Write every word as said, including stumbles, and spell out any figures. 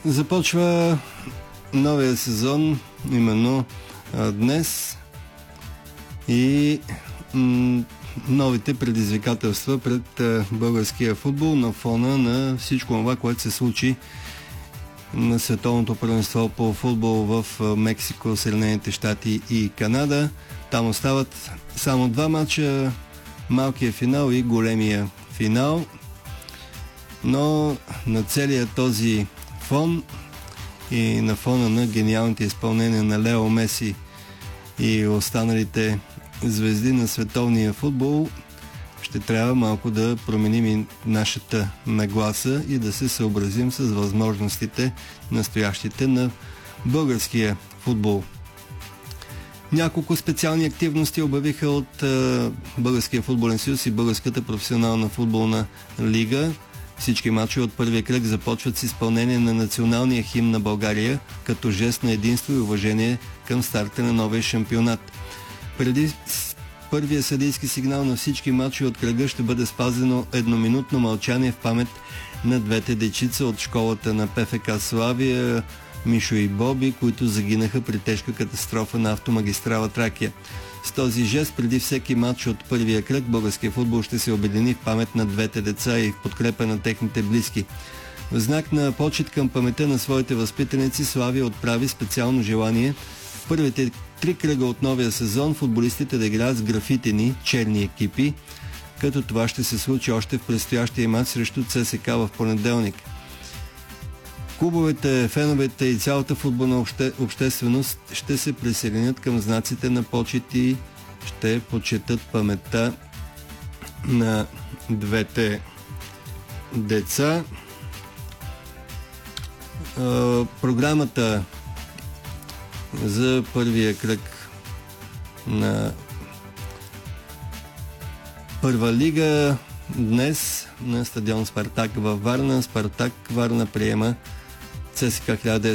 Започва новия сезон именно а, днес и м- новите предизвикателства пред а, българския футбол на фона на всичко това, което се случи на световното първенство по футбол в а, Мексико, Съединените щати и Канада. Там остават само два мача, малкия финал и големия финал. Но на целия този фон и на фона на гениалните изпълнения на Лео Меси и останалите звезди на световния футбол, ще трябва малко да променим и нашата нагласа и да се съобразим с възможностите настоящите на българския футбол. Няколко специални активности обявиха от е, Българския футболен съюз и Българската професионална футболна лига. Всички мачове от първия кръг започват с изпълнение на националния химн на България, като жест на единство и уважение към старта на новия шампионат. Преди първия съдийски сигнал на всички мачове от кръга ще бъде спазено едноминутно мълчание в памет на двете дечица от школата на ПФК Славия, Мишо и Боби, които загинаха при тежка катастрофа на автомагистрала Тракия. С този жест преди всеки матч от първия кръг българския футбол ще се обедини в памет на двете деца и в подкрепа на техните близки. В знак на почет към паметта на своите възпитаници, Славия отправи специално желание в първите три кръга от новия сезон футболистите да играят с графитени черни екипи, като това ще се случи още в предстоящия матч срещу ЦСКА в понеделник. Клубовете, феновете и цялата футболна обще, общественост ще се присъединят към знаците на почет и ще почетат паметта на двете деца. Е, програмата за първия кръг на Първа лига днес на стадион Спартак във Варна. Спартак Варна приема ЦСКА хиляда